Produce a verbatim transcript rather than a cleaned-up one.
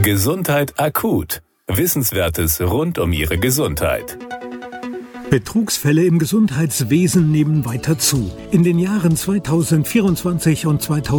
Gesundheit akut. Wissenswertes rund um Ihre Gesundheit. Betrugsfälle im Gesundheitswesen nehmen weiter zu. In den Jahren zweitausendvierundzwanzig und zweitausendfünfundzwanzig